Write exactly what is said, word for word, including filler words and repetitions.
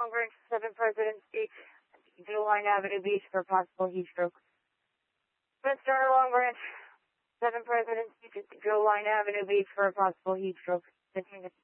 Long Branch, seven Presidents Beach, Juline Avenue Beach for possible heat stroke. Mister Long Branch, seven Presidents Beach, Juline Avenue Beach for a possible heat stroke. fifteen